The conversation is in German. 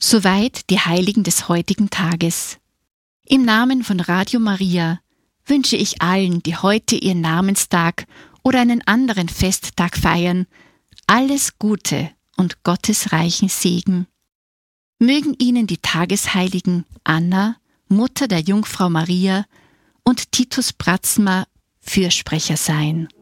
Soweit die Heiligen des heutigen Tages. Im Namen von Radio Maria wünsche ich allen, die heute ihren Namenstag oder einen anderen Festtag feiern, alles Gute und Gottes reichen Segen. Mögen Ihnen die Tagesheiligen Anna, Mutter der Jungfrau Maria, und Titus Bratzmer Fürsprecher sein.